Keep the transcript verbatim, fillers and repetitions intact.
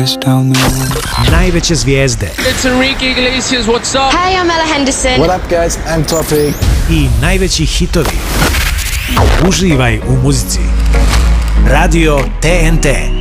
Najveće zvijezde. It's Enrique Iglesias, what's up? Hey, I'm Ella Henderson. What up guys, I'm Topi. I najveći hitovi. Uživaj u muzici. Radio T N T.